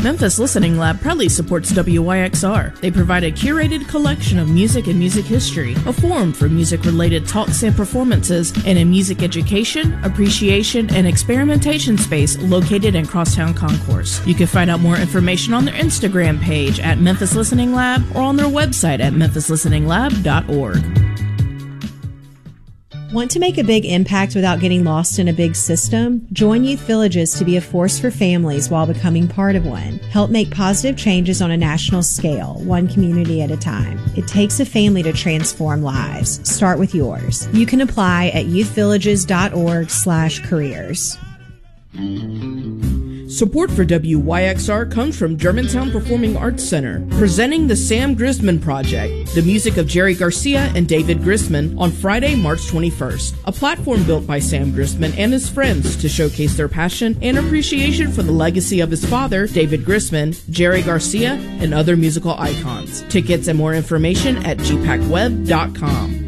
Memphis Listening Lab proudly supports WYXR. They provide a curated collection of music and music history, a forum for music-related talks and performances, and a music education, appreciation, and experimentation space located in Crosstown Concourse. You can find out more information on their Instagram page at Memphis Listening Lab or on their website at memphislisteninglab.org. Want to make a big impact without getting lost in a big system? Join Youth Villages to be a force for families while becoming part of one. Help make positive changes on a national scale, one community at a time. It takes a family to transform lives. Start with yours. You can apply at youthvillages.org/careers. Support for WYXR comes from Germantown Performing Arts Center, presenting the Sam Grisman Project, the music of Jerry Garcia and David Grisman, on Friday, March 21st. A platform built by Sam Grisman and his friends to showcase their passion and appreciation for the legacy of his father, David Grisman, Jerry Garcia, and other musical icons. Tickets and more information at gpacweb.com.